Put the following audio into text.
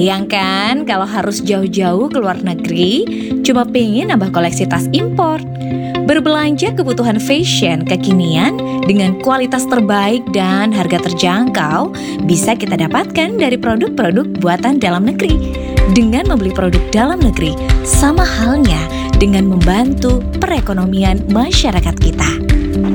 Kebayang kan kalau harus jauh-jauh ke luar negeri, cuma pengen nambah koleksi tas impor. Berbelanja kebutuhan fashion kekinian dengan kualitas terbaik dan harga terjangkau bisa kita dapatkan dari produk-produk buatan dalam negeri. Dengan membeli produk dalam negeri, sama halnya dengan membantu perekonomian masyarakat kita.